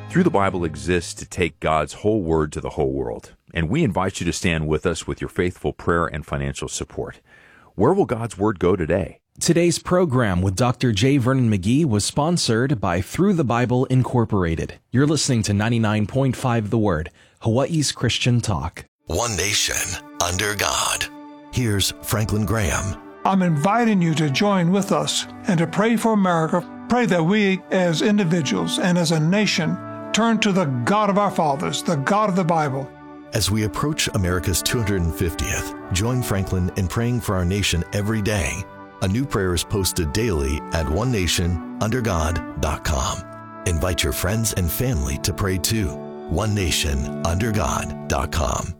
Through the Bible exists to take God's whole word to the whole world, and we invite you to stand with us with your faithful prayer and financial support. Where will God's word go today? Today's program with Dr. J. Vernon McGee was sponsored by Through the Bible Incorporated. You're listening to 99.5 The Word, Hawaii's Christian Talk. One nation under God. Here's Franklin Graham. I'm inviting you to join with us and to pray for America. Pray that we as individuals and as a nation turn to the God of our fathers, the God of the Bible. As we approach America's 250th, join Franklin in praying for our nation every day. A new prayer is posted daily at onenationundergod.com. Invite your friends and family to pray too. onenationundergod.com.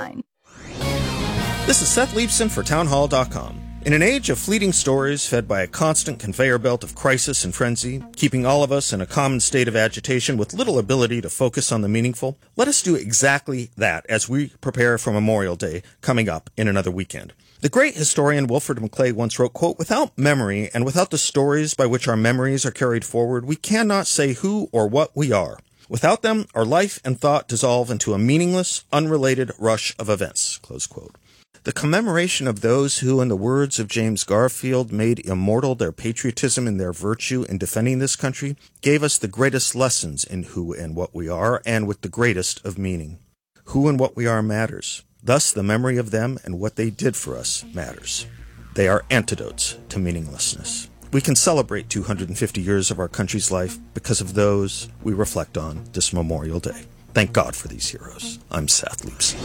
This is Seth Leibson for townhall.com. In an age of fleeting stories fed by a constant conveyor belt of crisis and frenzy, keeping all of us in a common state of agitation with little ability to focus on the meaningful, let us do exactly that as we prepare for Memorial Day coming up in another weekend. The great historian Wilfred McClay once wrote, quote, "Without memory and without the stories by which our memories are carried forward, we cannot say who or what we are. Without them, our life and thought dissolve into a meaningless, unrelated rush of events," close quote. The commemoration of those who, in the words of James Garfield, made immortal their patriotism and their virtue in defending this country, gave us the greatest lessons in who and what we are, and with the greatest of meaning. Who and what we are matters. Thus, the memory of them and what they did for us matters. They are antidotes to meaninglessness. We can celebrate 250 years of our country's life because of those we reflect on this Memorial Day. Thank God for these heroes. I'm Seth Leibson.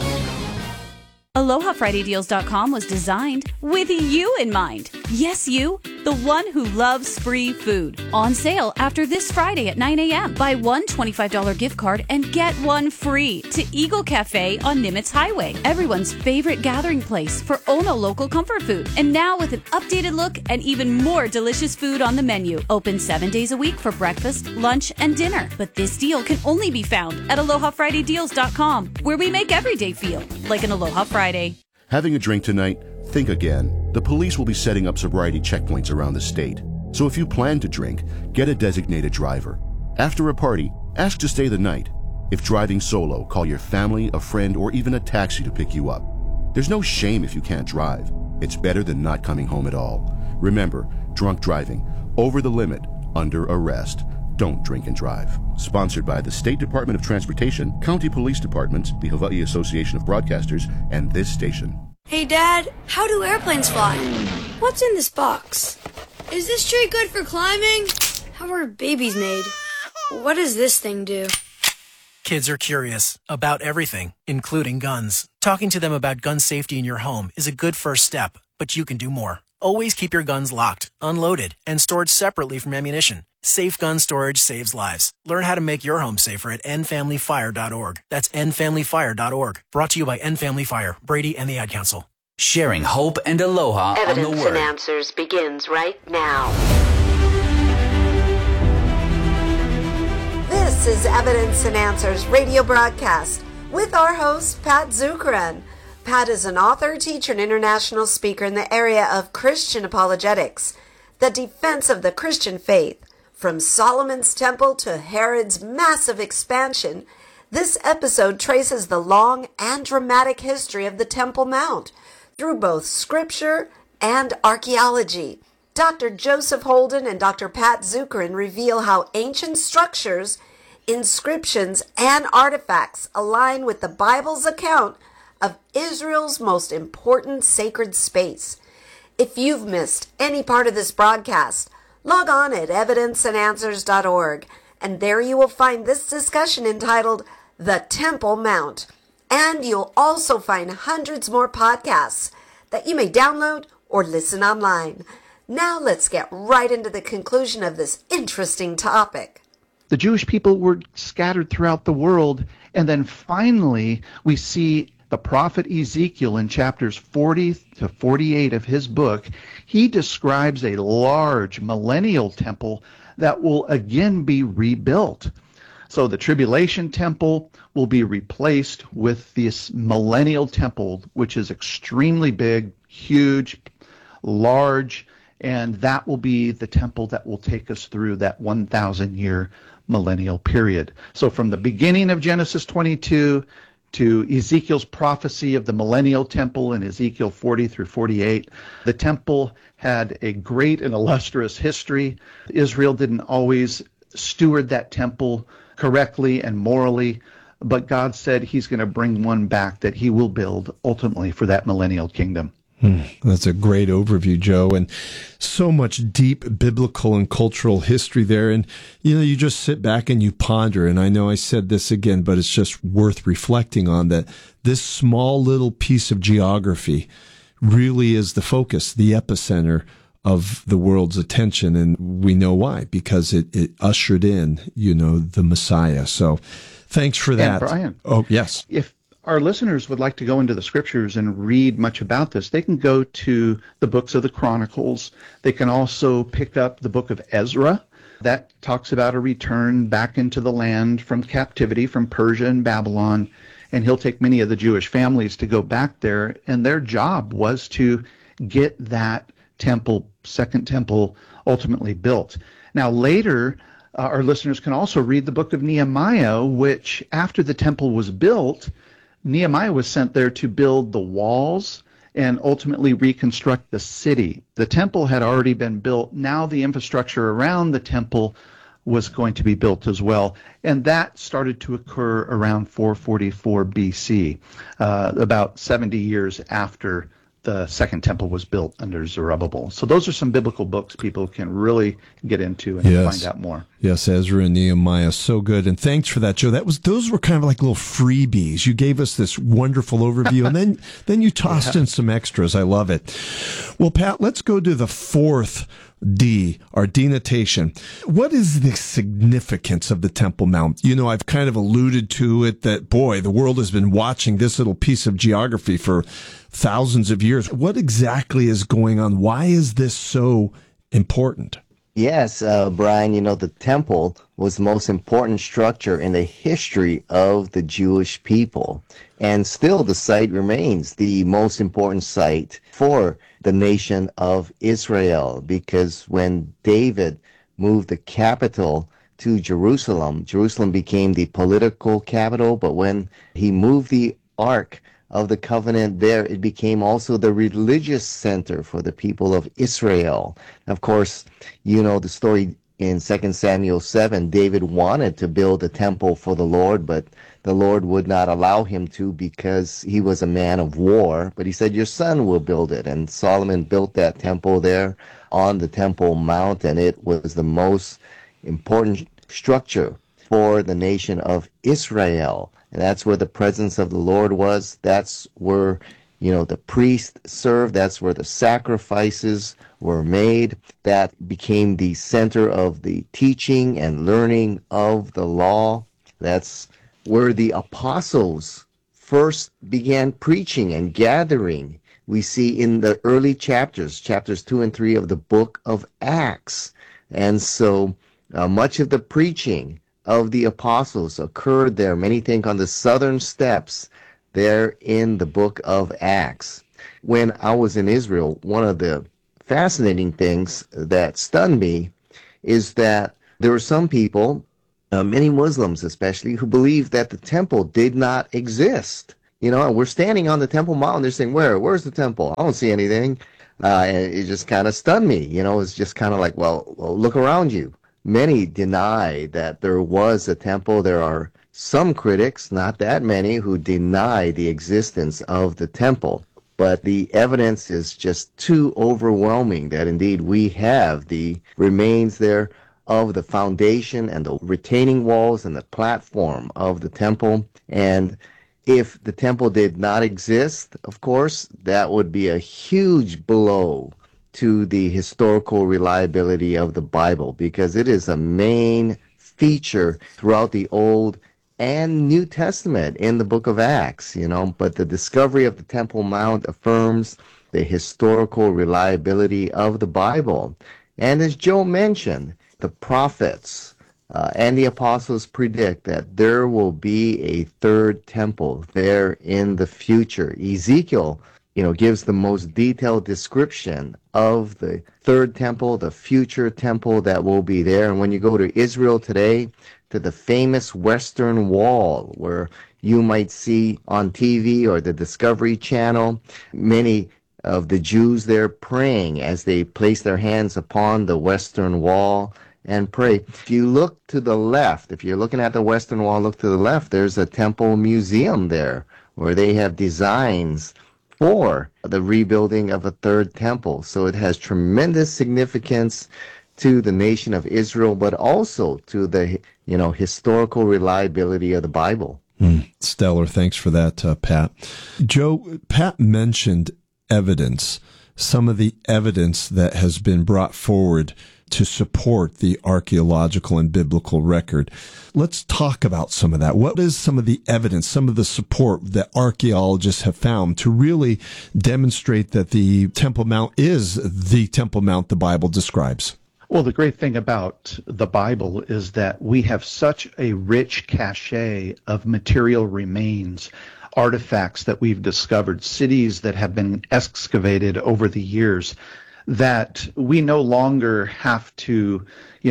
AlohaFridayDeals.com was designed with you in mind. Yes, you, the one who loves free food. On sale after this Friday at 9 a.m. Buy one $25 gift card and get one free to Eagle Cafe on Nimitz Highway. Everyone's favorite gathering place for Ono local comfort food. And now with an updated look and even more delicious food on the menu. Open 7 days a week for breakfast, lunch, and dinner. But this deal can only be found at AlohaFridayDeals.com, where we make every day feel like an Aloha Friday. Having a drink tonight? Think again. The police will be setting up sobriety checkpoints around the state. So if you plan to drink, get a designated driver. After a party, ask to stay the night. If driving solo, call your family, a friend, or even a taxi to pick you up. There's no shame if you can't drive. It's better than not coming home at all. Remember, drunk driving, over the limit, under arrest. Don't drink and drive. Sponsored by the State Department of Transportation, County Police Departments, the Hawaii Association of Broadcasters, and this station. Hey, Dad, how do airplanes fly? What's in this box? Is this tree good for climbing? How are babies made? What does this thing do? Kids are curious about everything, including guns. Talking to them about gun safety in your home is a good first step, but you can do more. Always keep your guns locked, unloaded, and stored separately from ammunition. Safe gun storage saves lives. Learn how to make your home safer at endfamilyfire.org. That's endfamilyfire.org. Brought to you by End Family Fire, Brady, and the Ad Council. Sharing hope and aloha on the Evidence Word. and Answers begins right now. This is Evidence and Answers radio broadcast with our host, Pat Zukeran. Pat is an author, teacher, and international speaker in the area of Christian apologetics, the defense of the Christian faith. From Solomon's Temple to Herod's massive expansion, this episode traces the long and dramatic history of the Temple Mount through both scripture and archaeology. Dr. Joseph Holden and Dr. Pat Zukeran reveal how ancient structures, inscriptions, and artifacts align with the Bible's account of Israel's most important sacred space. If you've missed any part of this broadcast, log on at evidenceandanswers.org, and there you will find this discussion entitled The Temple Mount. And you'll also find hundreds more podcasts that you may download or listen online. Now let's get right into the conclusion of this interesting topic. The Jewish people were scattered throughout the world, and then finally we see the prophet Ezekiel in chapters 40 to 48 of his book. He describes a large millennial temple that will again be rebuilt. So the tribulation temple will be replaced with this millennial temple, which is extremely big, huge, large, And that will be the temple that will take us through that 1,000-year millennial period. So from the beginning of Genesis 22 to Ezekiel's prophecy of the millennial temple in Ezekiel 40 through 48, the temple had a great and illustrious history. Israel didn't always steward that temple correctly and morally, but God said he's going to bring one back that he will build ultimately for that millennial kingdom. That's a great overview, Joe, and so much deep biblical and cultural history there. And, you just sit back and you ponder, and I know I said this again, but it's just worth reflecting on that this small little piece of geography really is the focus, the epicenter of the world's attention. And we know why, because it ushered in, the Messiah. So thanks for that. And Brian. Oh, yes. If our listeners would like to go into the scriptures and read much about this, they can go to the books of the Chronicles. They can also pick up the book of Ezra. That talks about a return back into the land from captivity from Persia and Babylon. And he'll take many of the Jewish families to go back there. And their job was to get that temple, second temple, ultimately built. Now, later, our listeners can also read the book of Nehemiah, which after the temple was built, Nehemiah was sent there to build the walls and ultimately reconstruct the city. The temple had already been built. Now the infrastructure around the temple was going to be built as well. And that started to occur around 444 BC, about 70 years after the second temple was built under Zerubbabel. So those are some biblical books people can really get into and find out more. Yes, Ezra and Nehemiah, so good. And thanks for that, Joe. Those were kind of like little freebies. You gave us this wonderful overview, and then you tossed in some extras. I love it. Well, Pat, let's go to the fourth D, our denotation. What is the significance of the Temple Mount? I've kind of alluded to it that, boy, the world has been watching this little piece of geography for thousands of years. What exactly is going on? Why is this so important? Yes, Brian, the temple was the most important structure in the history of the Jewish people. And still the site remains the most important site for the nation of Israel, because when David moved the capital to Jerusalem, Jerusalem became the political capital, but when he moved the Ark of the Covenant there, it became also the religious center for the people of Israel. Of course, the story in 2 Samuel 7, David wanted to build a temple for the Lord, but the Lord would not allow him to because he was a man of war. But he said, your son will build it. And Solomon built that temple there on the Temple Mount, and it was the most important structure for the nation of Israel. And that's where the presence of the Lord was. That's where, the priest served. That's where the sacrifices were made. That became the center of the teaching and learning of the law. That's where the apostles first began preaching and gathering. We see in the early chapters 2 and 3 of the book of Acts. And so much of the preaching of the apostles occurred there. Many think on the southern steps there in the book of Acts. When I was in Israel, one of the fascinating things that stunned me is that there were some people, many Muslims especially, who believed that the temple did not exist. And we're standing on the Temple Mount, and they're saying, where's the temple? I don't see anything. And it just kind of stunned me. It's just kind of like, well, look around you. Many deny that there was a temple. There are some critics, not that many, who deny the existence of the temple. But the evidence is just too overwhelming that indeed we have the remains there of the foundation and the retaining walls and the platform of the temple. And if the temple did not exist, of course, that would be a huge blow to the historical reliability of the Bible, because it is a main feature throughout the Old and New Testament in the book of Acts, but the discovery of the Temple Mount affirms the historical reliability of the Bible. And as Joe mentioned, the prophets and the apostles predict that there will be a third temple there in the future. Ezekiel gives the most detailed description of the third temple, the future temple that will be there. And when you go to Israel today, to the famous Western Wall, where you might see on TV or the Discovery Channel, many of the Jews there praying as they place their hands upon the Western Wall and pray. If you look to the left, if you're looking at the Western Wall, look to the left, there's a temple museum there where they have designs for the rebuilding of a third temple. So it has tremendous significance to the nation of Israel, but also to the historical reliability of the Bible. Stellar. Thanks for that, Pat. Joe, Pat mentioned evidence, some of the evidence that has been brought forward to support the archaeological and biblical record. Let's talk about some of that. What is some of the evidence, some of the support that archaeologists have found to really demonstrate that the Temple Mount is the Temple Mount the Bible describes? Well, the great thing about the Bible is that we have such a rich cache of material remains, artifacts that we've discovered, cities that have been excavated over the years, that we no longer have to,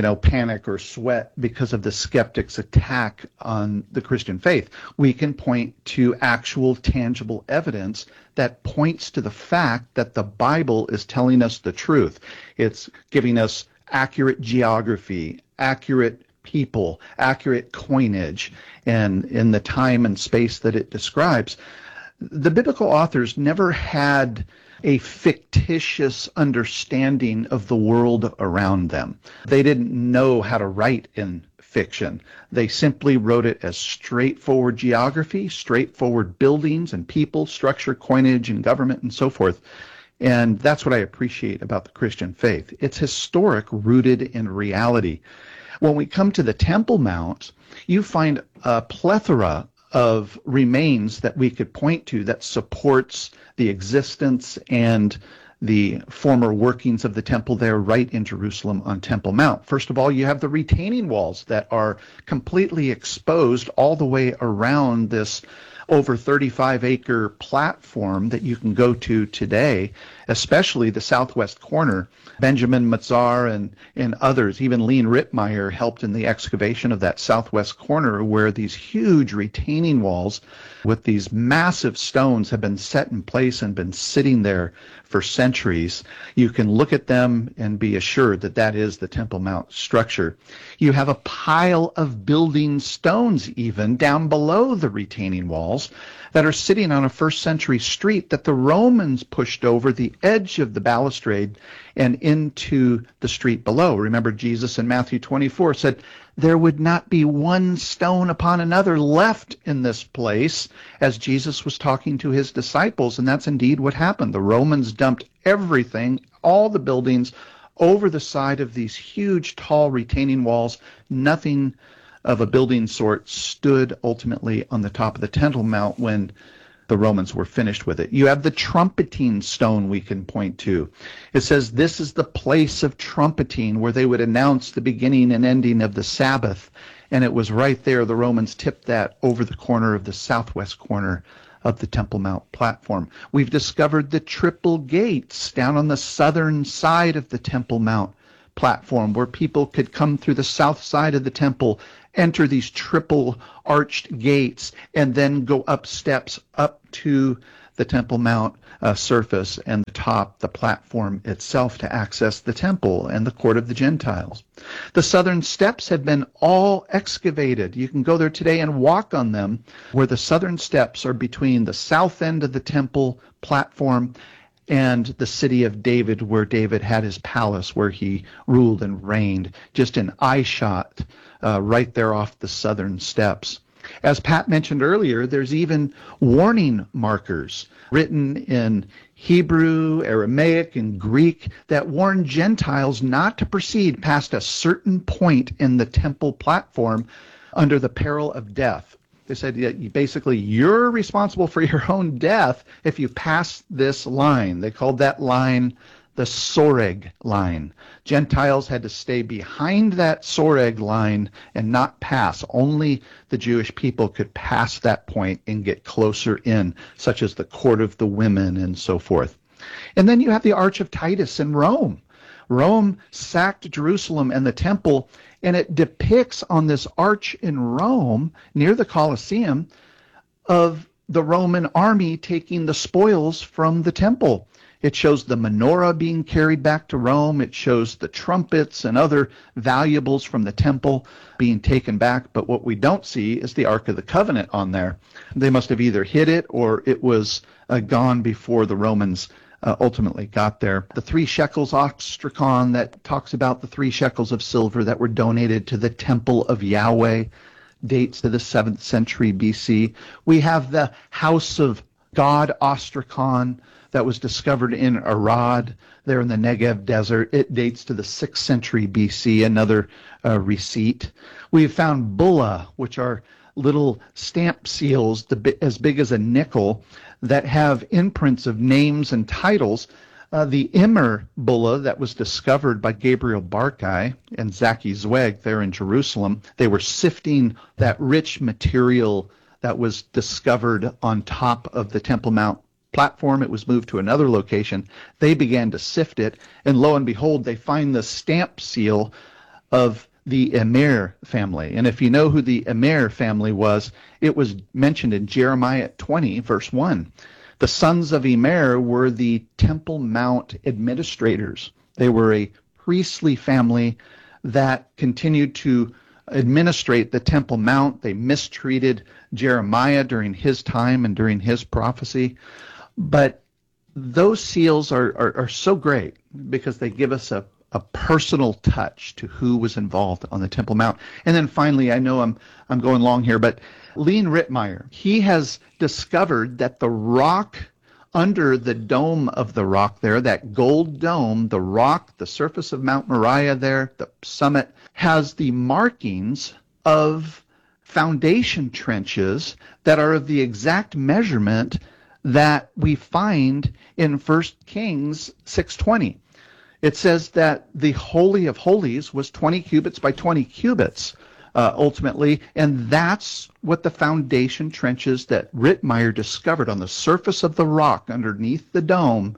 panic or sweat because of the skeptics' attack on the Christian faith. We can point to actual tangible evidence that points to the fact that the Bible is telling us the truth. It's giving us accurate geography, accurate people, accurate coinage, and in the time and space that it describes. The biblical authors never had a fictitious understanding of the world around them. They didn't know how to write in fiction. They simply wrote it as straightforward geography, straightforward buildings and people, structure, coinage, and government, and so forth. And that's what I appreciate about the Christian faith. It's historic, rooted in reality. When we come to the Temple Mount, you find a plethora of remains that we could point to that supports the existence and the former workings of the temple there right in Jerusalem on Temple Mount. First of all, you have the retaining walls that are completely exposed all the way around this over 35-acre platform that you can go to today, especially the southwest corner. Benjamin Matzar and others, even Lean Rittmeyer, helped in the excavation of that southwest corner where these huge retaining walls with these massive stones have been set in place and been sitting there for centuries. You can look at them and be assured that that is the Temple Mount structure. You have a pile of building stones even down below the retaining walls that are sitting on a first century street that the Romans pushed over the edge of the balustrade and into the street below. Remember, Jesus in Matthew 24 said, there would not be one stone upon another left in this place, as Jesus was talking to his disciples, and that's indeed what happened. The Romans dumped everything, all the buildings, over the side of these huge, tall retaining walls. Nothing of a building sort stood ultimately on the top of the Temple Mount when the Romans were finished with it. You have the trumpeting stone we can point to. It says this is the place of trumpeting where they would announce the beginning and ending of the Sabbath. And it was right there. The Romans tipped that over the corner of the southwest corner of the Temple Mount platform. We've discovered the triple gates down on the southern side of the Temple Mount platform where people could come through the south side of the temple, enter these triple arched gates, and then go up steps up to the Temple Mount surface and the top, the platform itself, to access the temple and the court of the Gentiles. The southern steps have been all excavated. You can go there today and walk on them, where the southern steps are between the south end of the temple platform and the city of David, where David had his palace, where he ruled and reigned, just an eye shot right there off the southern steps. As Pat mentioned earlier, there's even warning markers written in Hebrew, Aramaic, and Greek that warn Gentiles not to proceed past a certain point in the temple platform under the peril of death. They said, basically, you're responsible for your own death if you pass this line. They called that line the Soreg line. Gentiles had to stay behind that Soreg line and not pass. Only the Jewish people could pass that point and get closer in, such as the court of the women and so forth. And then you have the Arch of Titus in Rome. Rome sacked Jerusalem and the temple, and it depicts on this arch in Rome, near the Colosseum, of the Roman army taking the spoils from the temple. It shows the menorah being carried back to Rome. It shows the trumpets and other valuables from the temple being taken back. But what we don't see is the Ark of the Covenant on there. They must have either hid it or it was gone before the Romans ultimately got there. The 3 shekels ostracon that talks about the 3 shekels of silver that were donated to the temple of Yahweh dates to the 7th century BC. We have the House of God ostracon that was discovered in Arad, there in the Negev desert. It dates to the 6th century BC, another receipt. We've found bulla, which are little stamp seals as big as a nickel that have imprints of names and titles. The Immer bulla that was discovered by Gabriel Barkai and Zaki Zweig there in Jerusalem, they were sifting that rich material that was discovered on top of the Temple Mount platform. It was moved to another location. They began to sift it, and lo and behold, they find the stamp seal of the Emir family. And if you know who the Emir family was, it was mentioned in Jeremiah 20, verse 1. The sons of Emir were the Temple Mount administrators. They were a priestly family that continued to administrate the Temple Mount. They mistreated Jeremiah during his time and during his prophecy. But those seals are so great because they give us a personal touch to who was involved on the Temple Mount. And then finally, I know I'm going long here, but Leon Rittmeyer, he has discovered that the rock under the dome of the rock there, that gold dome, the rock, the surface of Mount Moriah there, the summit, has the markings of foundation trenches that are of the exact measurement that we find in 1 Kings 6:20. It says that the Holy of Holies was 20 cubits by 20 cubits ultimately, and that's what the foundation trenches that Rittmeyer discovered on the surface of the rock underneath the dome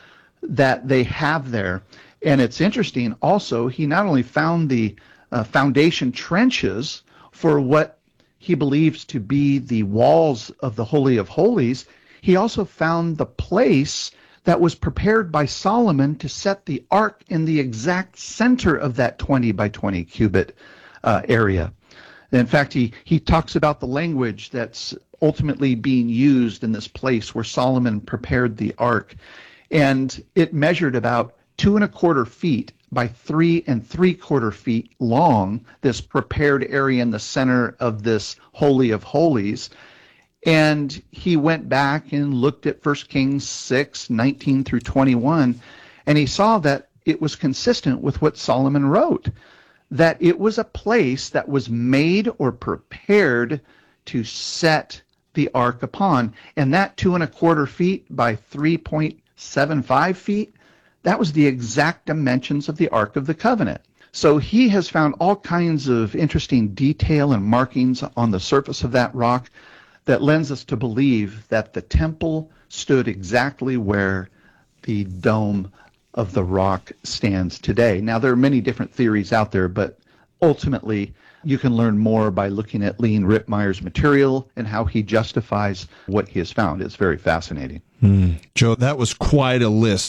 that they have there. And it's interesting also, he not only found the foundation trenches for what he believes to be the walls of the Holy of Holies, he also found the place that was prepared by Solomon to set the ark in the exact center of that 20 by 20 cubit area. In fact, he talks about the language that's ultimately being used in this place where Solomon prepared the ark. And it measured about 2¼ feet by 3 3/4 feet long, this prepared area in the center of this Holy of Holies. And he went back and looked at 1 Kings 6:19 through 21, and he saw that it was consistent with what Solomon wrote, that it was a place that was made or prepared to set the ark upon. And that 2¼ feet by 3.75 feet, that was the exact dimensions of the Ark of the Covenant. So he has found all kinds of interesting detail and markings on the surface of that rock that lends us to believe that the temple stood exactly where the dome of the rock stands today. Now, there are many different theories out there, but ultimately you can learn more by looking at Leon Rittmeyer's material and how he justifies what he has found. It's very fascinating. Joe, that was quite a list.